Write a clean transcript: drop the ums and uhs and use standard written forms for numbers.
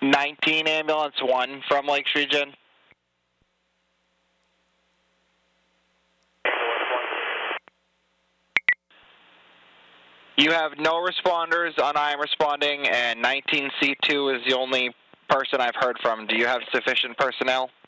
19 Ambulance 1 from Lakes Region. You have no responders on I am responding, and 19C2 is the only person I've heard from. Do you have sufficient personnel?